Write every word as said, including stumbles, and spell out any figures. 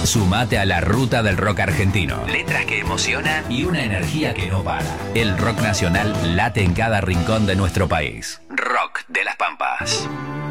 Sumate a la ruta del rock argentino. Letras que emocionan y una energía que no para. El rock nacional late en cada rincón de nuestro país. Rock de las Pampas.